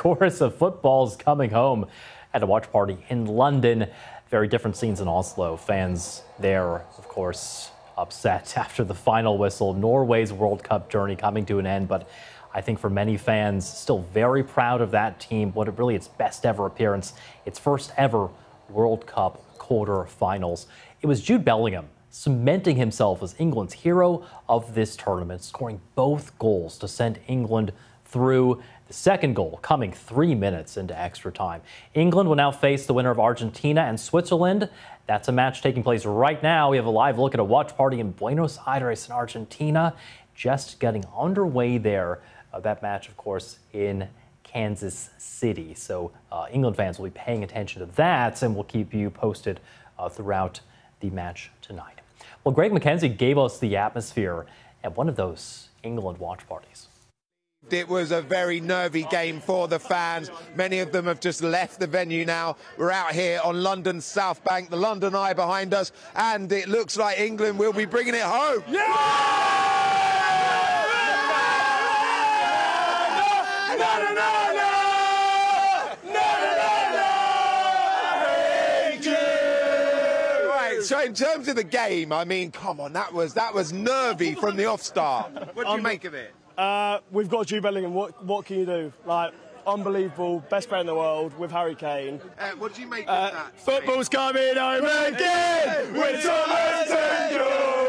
course, of football's coming home at a watch party in London. Very different scenes in Oslo. Fans there, of course, upset after the final whistle. Norway's World Cup journey coming to an end, but I think for many fans, still very proud of that team. What it really its best ever appearance, its first ever World Cup quarterfinals. It was Jude Bellingham cementing himself as England's hero of this tournament, scoring both goals to send England through. The second goal coming 3 minutes into extra time. England will now face the winner of Argentina and Switzerland. That's a match taking place right now. We have a live look at a watch party in Buenos Aires in Argentina, just getting underway there. That match, of course, in Kansas City. So England fans will be paying attention to that, and we'll keep you posted throughout the match tonight. Well, Greg McKenzie gave us the atmosphere at one of those England watch parties. It was a very nervy game for the fans. Many of them have just left the venue now. We're out here on London's South Bank, the London Eye behind us, and it looks like England will be bringing it home. Yeah! So in terms of the game, I mean, come on, that was nervy from the off-start. What do you make of it? We've got Jude Bellingham. What can you do? Like, unbelievable, best player in the world with Harry Kane. What do you make of that? Football's coming home again with Thomas Tuchel.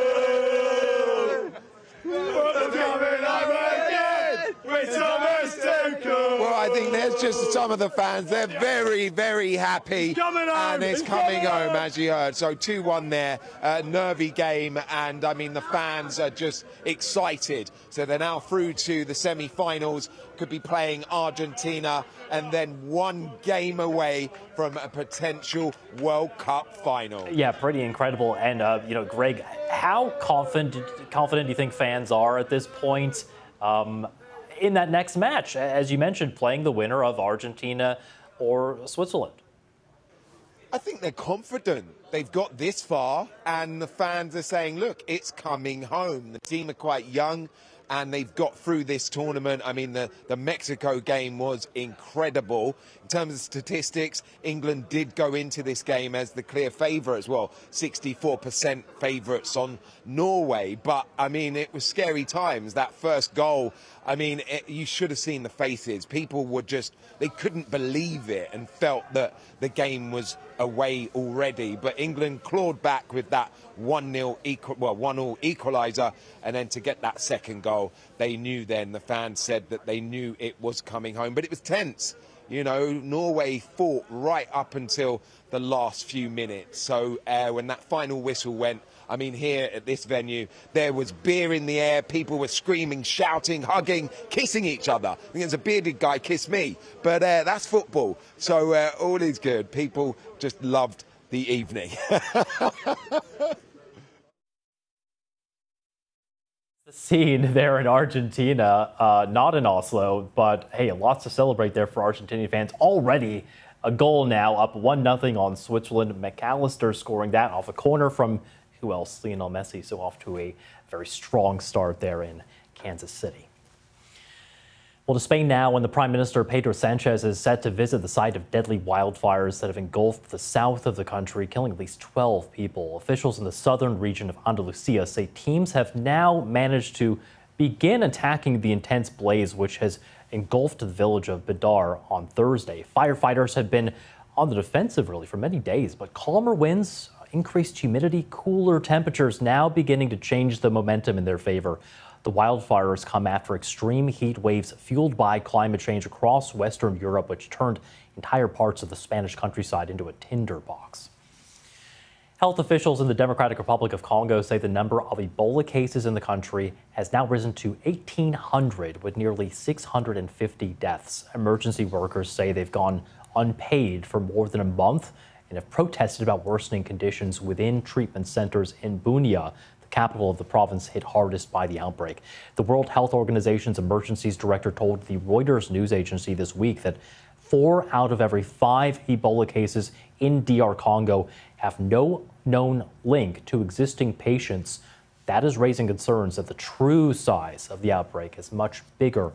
Football's coming home again with Thomas Tuchel. Well, I think there's just some of the fans. They're very, very happy. And it's coming home, as you heard. So 2-1 there. Nervy game. And, I mean, the fans are just excited. So they're now through to the semi-finals. Could be playing Argentina. And then one game away from a potential World Cup final. Yeah, pretty incredible. And, Greg, how confident do you think fans are at this point in that next match, as you mentioned, playing the winner of Argentina or Switzerland? I think they're confident. They've got this far, and the fans are saying, look, it's coming home. The team are quite young, and they've got through this tournament. I mean, the Mexico game was incredible. In terms of statistics, England did go into this game as the clear favourite as well. 64% favourites on Norway. But, I mean, it was scary times. That first goal, I mean, you should have seen the faces. People were just, they couldn't believe it and felt that the game was away already. But England clawed back with that 1-0 1-1 equaliser, and then to get that second goal, they knew then, the fans said that they knew it was coming home. But it was tense. You know, Norway fought right up until the last few minutes. So when that final whistle went, I mean, here at this venue, there was beer in the air. People were screaming, shouting, hugging, kissing each other. I think there's a bearded guy kissed me. But that's football. So all is good. People just loved the evening. The scene there in Argentina, not in Oslo, but hey, lots to celebrate there for Argentinian fans. Already a goal now, up 1-0 on Switzerland. McAllister scoring that off a corner from, who else? Lionel Messi. So off to a very strong start there in Kansas City. Well, to Spain now, when the Prime Minister Pedro Sanchez is set to visit the site of deadly wildfires that have engulfed the south of the country, killing at least 12 people. Officials in the southern region of Andalusia say teams have now managed to begin attacking the intense blaze which has engulfed the village of Bidar on Thursday. Firefighters have been on the defensive really for many days, but calmer winds, increased humidity, cooler temperatures now beginning to change the momentum in their favor. The wildfires come after extreme heat waves fueled by climate change across Western Europe, which turned entire parts of the Spanish countryside into a tinderbox. Health officials in the Democratic Republic of Congo say the number of Ebola cases in the country has now risen to 1,800, with nearly 650 deaths. Emergency workers say they've gone unpaid for more than a month and have protested about worsening conditions within treatment centers in Bunia, the capital of the province hit hardest by the outbreak. The World Health Organization's emergencies director told the Reuters news agency this week that 4 out of every 5 Ebola cases in DR Congo have no known link to existing patients. That is raising concerns that the true size of the outbreak is much bigger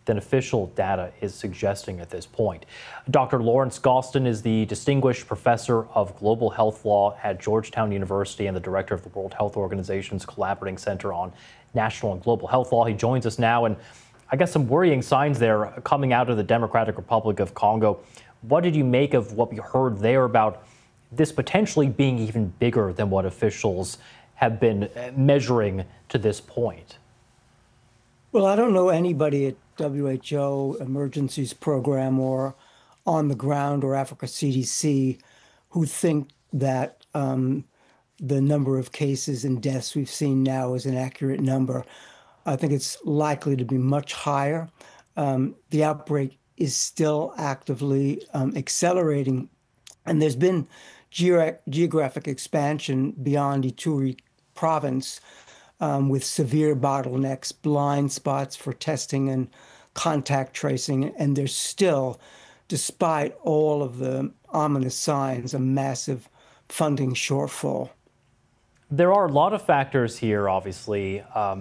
than official data is suggesting at this point. Dr. Lawrence Gostin is the Distinguished Professor of Global Health Law at Georgetown University and the Director of the World Health Organization's Collaborating Center on National and Global Health Law. He joins us now, and I guess some worrying signs there coming out of the Democratic Republic of Congo. What did you make of what we heard there about this potentially being even bigger than what officials have been measuring to this point? Well, I don't know anybody at WHO Emergencies Program or on the ground or Africa CDC who think that the number of cases and deaths we've seen now is an accurate number. I think it's likely to be much higher. The outbreak is still actively accelerating, and there's been geographic expansion beyond Ituri province with severe bottlenecks, blind spots for testing and contact tracing, and there's still, despite all of the ominous signs, a massive funding shortfall. There are a lot of factors here, obviously.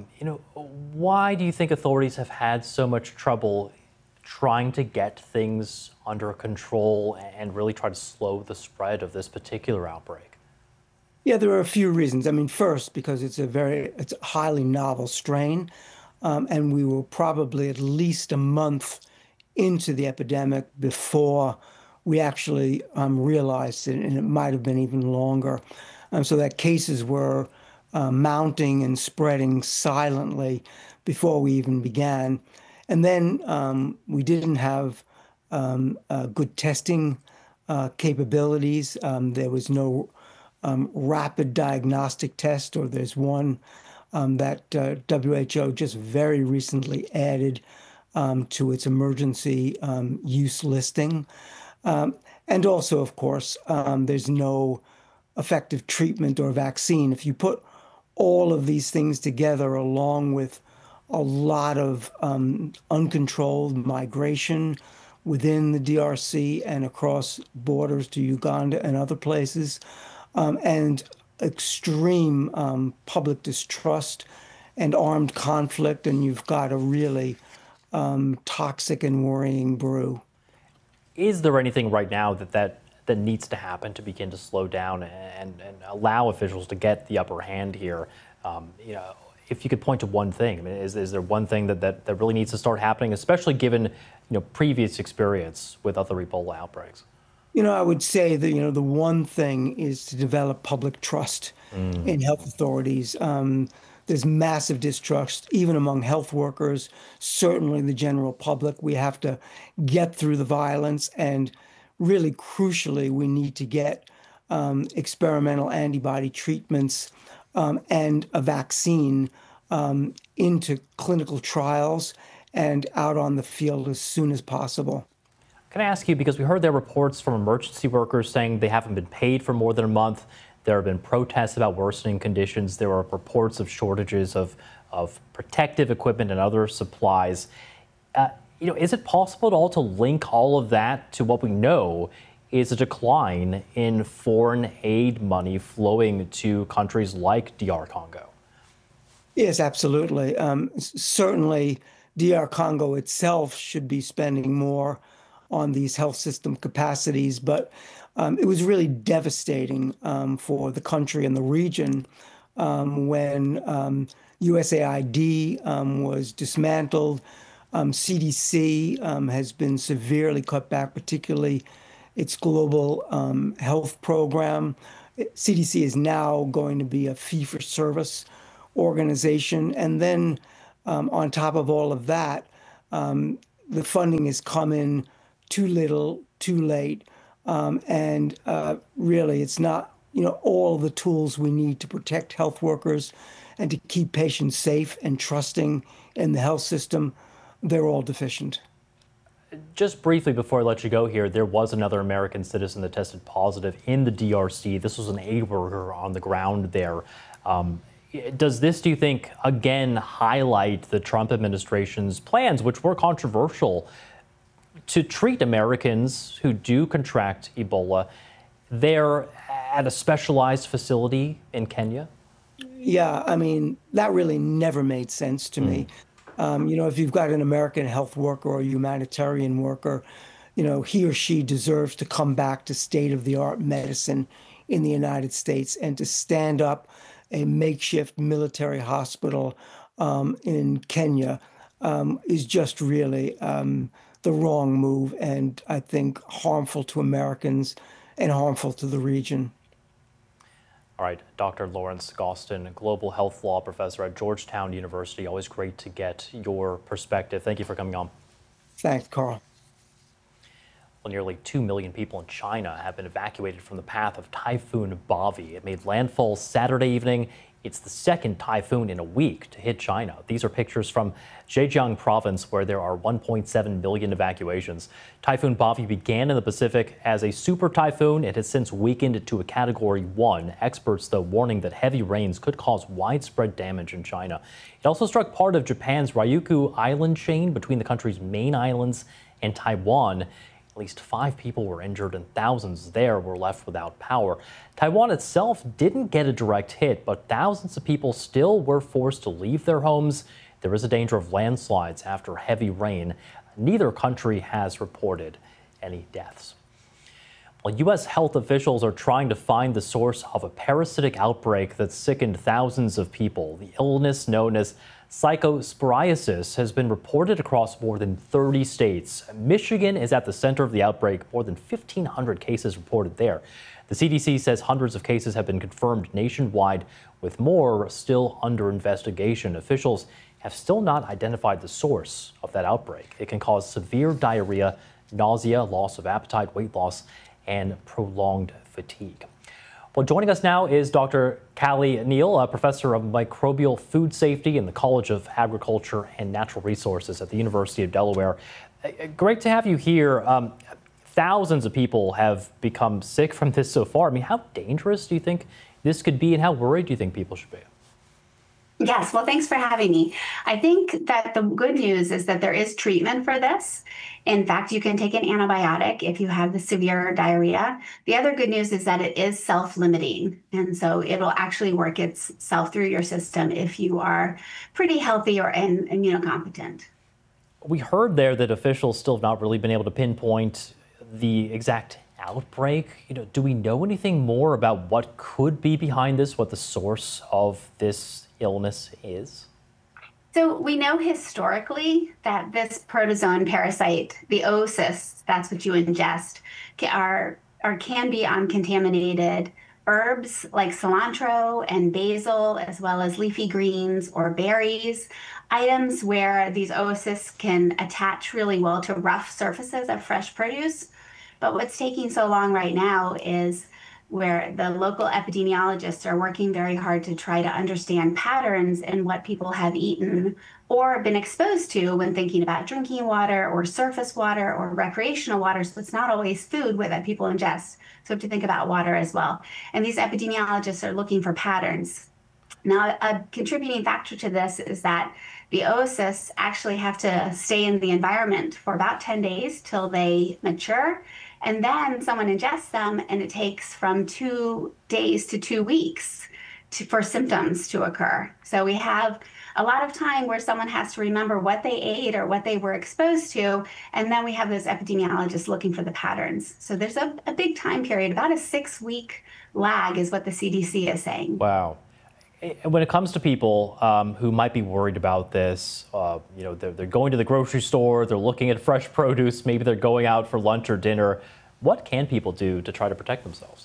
Why do you think authorities have had so much trouble trying to get things under control and really try to slow the spread of this particular outbreak? Yeah, there are a few reasons. I mean, first, because it's a highly novel strain, and we were probably at least a month into the epidemic before we actually realized it, and it might have been even longer. So that cases were mounting and spreading silently before we even began. And then we didn't have good testing capabilities. There was no rapid diagnostic test, or there's one that WHO just very recently added to its emergency use listing. And also, of course, there's no effective treatment or vaccine. If you put all of these things together, along with a lot of uncontrolled migration within the DRC and across borders to Uganda and other places, and extreme public distrust and armed conflict, and you've got a really toxic and worrying brew. Is there anything right now that needs to happen to begin to slow down and allow officials to get the upper hand here? If you could point to one thing, I mean, is there one thing that really needs to start happening, especially given previous experience with other Ebola outbreaks? I would say that, the one thing is to develop public trust in health authorities. There's massive distrust, even among health workers, certainly the general public. We have to get through the violence, and really crucially, we need to get experimental antibody treatments and a vaccine into clinical trials and out on the field as soon as possible. Can I ask you, because we heard there reports from emergency workers saying they haven't been paid for more than a month. There have been protests about worsening conditions. There are reports of shortages of protective equipment and other supplies. Is it possible at all to link all of that to what we know is a decline in foreign aid money flowing to countries like DR Congo? Yes, absolutely. Certainly, DR Congo itself should be spending more on these health system capacities, but it was really devastating for the country and the region when USAID was dismantled. CDC has been severely cut back, particularly its global health program. CDC is now going to be a fee-for-service organization. And then on top of all of that, the funding has come in too little, too late. And really, it's not, all the tools we need to protect health workers and to keep patients safe and trusting in the health system. They're all deficient. Just briefly before I let you go here, there was another American citizen that tested positive in the DRC. This was an aid worker on the ground there. Does this, do you think, again highlight the Trump administration's plans, which were controversial, to treat Americans who do contract Ebola there at a specialized facility in Kenya? Yeah, I mean, that really never made sense to me. If you've got an American health worker or a humanitarian worker, he or she deserves to come back to state-of-the-art medicine in the United States and to stand up a makeshift military hospital in Kenya is just really the wrong move, and I think harmful to Americans and harmful to the region. All right, Dr. Lawrence Gostin, Global Health Law Professor at Georgetown University. Always great to get your perspective. Thank you for coming on. Thanks, Carl. Well, nearly 2 million people in China have been evacuated from the path of Typhoon Bobby. It made landfall Saturday evening. It's the second typhoon in a week to hit China. These are pictures from Zhejiang province, where there are 1.7 million evacuations. Typhoon Bobby began in the Pacific as a super typhoon. It has since weakened to a Category 1. Experts, though, warning that heavy rains could cause widespread damage in China. It also struck part of Japan's Ryukyu Island chain between the country's main islands and Taiwan. At least 5 people were injured and thousands there were left without power. Taiwan itself didn't get a direct hit, but thousands of people still were forced to leave their homes. There is a danger of landslides after heavy rain. Neither country has reported any deaths. Well, U.S. health officials are trying to find the source of a parasitic outbreak that sickened thousands of people. The illness, known as Psychosporiasis, has been reported across more than 30 states. Michigan is at the center of the outbreak, more than 1,500 cases reported there. The CDC says hundreds of cases have been confirmed nationwide, with more still under investigation. Officials have still not identified the source of that outbreak. It can cause severe diarrhea, nausea, loss of appetite, weight loss, and prolonged fatigue. Well, joining us now is Dr. Callie Neal, a professor of microbial food safety in the College of Agriculture and Natural Resources at the University of Delaware. Great to have you here. Thousands of people have become sick from this so far. I mean, how dangerous do you think this could be, and how worried do you think people should be? Yes, well, thanks for having me. I think that the good news is that there is treatment for this. In fact, you can take an antibiotic if you have the severe diarrhea. The other good news is that it is self-limiting, and so it'll actually work itself through your system if you are pretty healthy or immunocompetent. We heard there that officials still have not really been able to pinpoint the exact outbreak. Do we know anything more about what could be behind this, what the source of this illness is? So we know historically that this protozoan parasite, the oocysts, that's what you ingest, can be on contaminated herbs like cilantro and basil, as well as leafy greens or berries, items where these oocysts can attach really well to rough surfaces of fresh produce. But what's taking so long right now is where the local epidemiologists are working very hard to try to understand patterns in what people have eaten or been exposed to when thinking about drinking water or surface water or recreational water. So it's not always food that people ingest. So we have to think about water as well. And these epidemiologists are looking for patterns. Now, a contributing factor to this is that the oocysts actually have to stay in the environment for about 10 days till they mature. And then someone ingests them, and it takes from 2 days to 2 weeks for symptoms to occur. So we have a lot of time where someone has to remember what they ate or what they were exposed to, and then we have those epidemiologists looking for the patterns. So there's a big time period, about a 6-week lag is what the CDC is saying. Wow. When it comes to people who might be worried about this, they're going to the grocery store, they're looking at fresh produce, maybe they're going out for lunch or dinner. What can people do to try to protect themselves?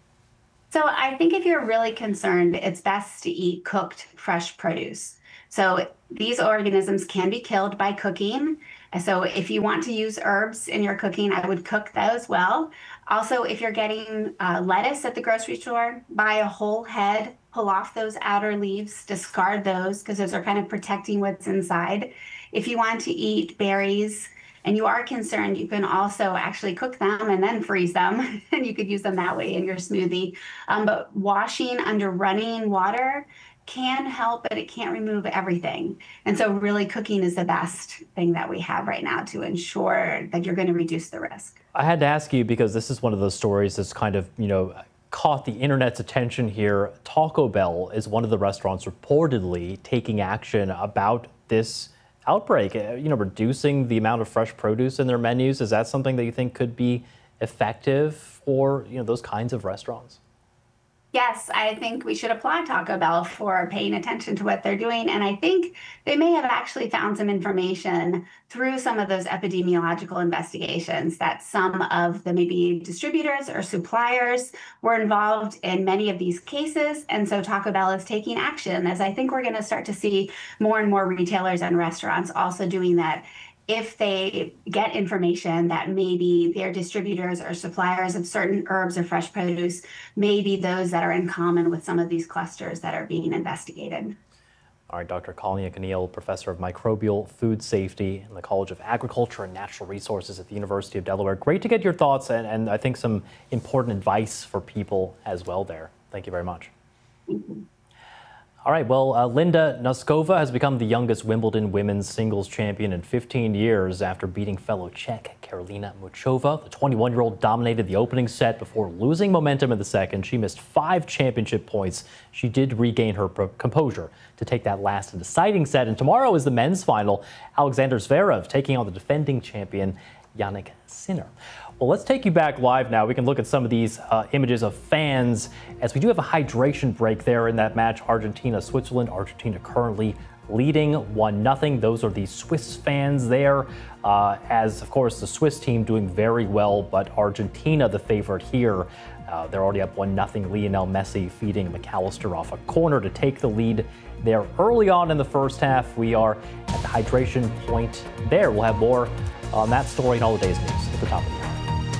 So I think if you're really concerned, it's best to eat cooked fresh produce. So these organisms can be killed by cooking. So if you want to use herbs in your cooking, I would cook those well. Also, if you're getting lettuce at the grocery store, buy a whole head, pull off those outer leaves, discard those because those are kind of protecting what's inside. If you want to eat berries and you are concerned, you can also actually cook them and then freeze them, and you could use them that way in your smoothie. But washing under running water can help, but it can't remove everything. And so really cooking is the best thing that we have right now to ensure that you're going to reduce the risk. I had to ask you because this is one of those stories that's kind of, caught the internet's attention here. Taco Bell is one of the restaurants reportedly taking action about this outbreak. Reducing the amount of fresh produce in their menus, is that something that you think could be effective for those kinds of restaurants? Yes, I think we should applaud Taco Bell for paying attention to what they're doing. And I think they may have actually found some information through some of those epidemiological investigations that some of the maybe distributors or suppliers were involved in many of these cases. And so Taco Bell is taking action, as I think we're going to start to see more and more retailers and restaurants also doing that. If they get information that maybe their distributors or suppliers of certain herbs or fresh produce may be those that are in common with some of these clusters that are being investigated. All right, Dr. Kanya Kaniel, professor of microbial food safety in the College of Agriculture and Natural Resources at the University of Delaware. Great to get your thoughts and I think some important advice for people as well there. Thank you very much. Thank you. All right, well, Linda Noskova has become the youngest Wimbledon women's singles champion in 15 years after beating fellow Czech Karolina Muchova. The 21-year-old dominated the opening set before losing momentum in the second. She missed 5 championship points. She did regain her composure to take that last and deciding set. And tomorrow is the men's final. Alexander Zverev taking on the defending champion, Jannik Sinner. Well, let's take you back live now. We can look at some of these images of fans as we do have a hydration break there in that match, Argentina-Switzerland. Argentina currently leading 1-0. Those are the Swiss fans there, as, of course, the Swiss team doing very well, but Argentina the favorite here. They're already up 1-0. Lionel Messi feeding McAllister off a corner to take the lead there early on in the first half. We are at the hydration point there. We'll have more on that story and all the day's news at the top of the hour.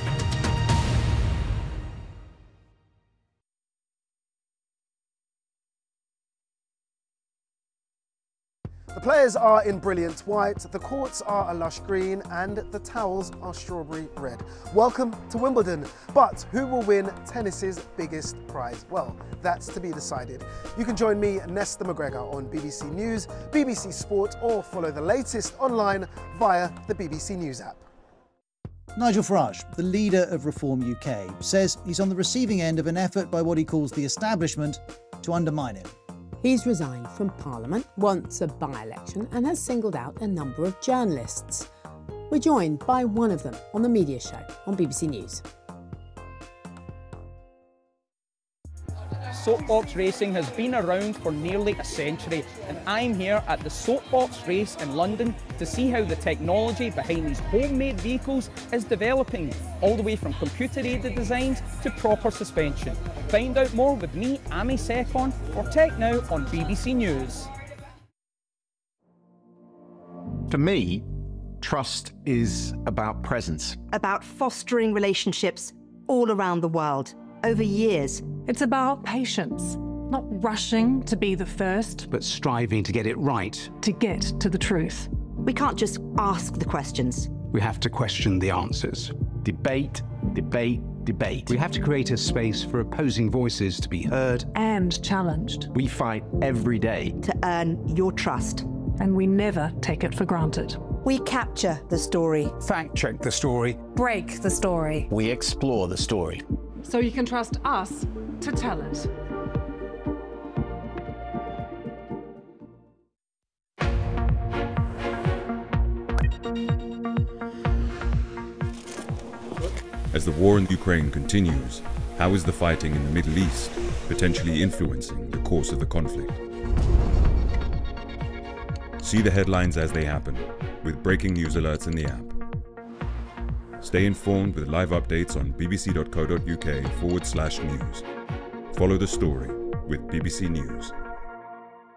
The players are in brilliant white, the courts are a lush green, and the towels are strawberry red. Welcome to Wimbledon. But who will win tennis's biggest prize? Well, that's to be decided. You can join me, Nesta McGregor, on BBC News, BBC Sport, or follow the latest online via the BBC News app. Nigel Farage, the leader of Reform UK, says he's on the receiving end of an effort by what he calls the establishment to undermine him. He's resigned from Parliament, wants a by-election and has singled out a number of journalists. We're joined by one of them on the Media Show on BBC News. Soapbox racing has been around for nearly a century, and I'm here at the Soapbox race in London to see how the technology behind these homemade vehicles is developing, all the way from computer-aided designs to proper suspension. Find out more with me, Amy Sekon, for Tech Now on BBC News. For me, trust is about presence. About fostering relationships all around the world, over years. It's about patience, not rushing to be the first, but striving to get it right. To get to the truth. We can't just ask the questions. We have to question the answers. Debate, debate, debate. We have to create a space for opposing voices to be heard and challenged. We fight every day to earn your trust. And we never take it for granted. We capture the story. Fact check the story. Break the story. We explore the story. So you can trust us to tell it. As the war in Ukraine continues, how is the fighting in the Middle East potentially influencing the course of the conflict? See the headlines as they happen, with breaking news alerts in the app. Stay informed with live updates on bbc.co.uk/news. Follow the story with BBC News.